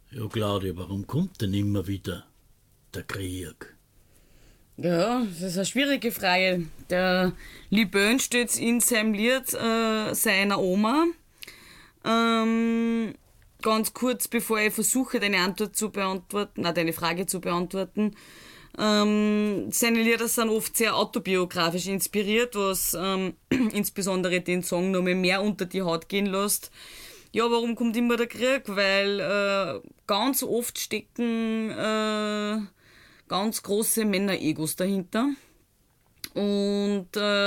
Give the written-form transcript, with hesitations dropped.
Ja, Claudia, warum kommt denn immer wieder der Krieg? Ja, das ist eine schwierige Frage. Der Libön steht in seinem Lied seiner Oma. Ähm, Ganz kurz bevor ich versuche, deine Frage zu beantworten. Seine Lieder sind oft sehr autobiografisch inspiriert, was insbesondere den Song noch mehr unter die Haut gehen lässt. Ja, warum kommt immer der Krieg? Weil ganz oft stecken ganz große Männer-Egos dahinter. Und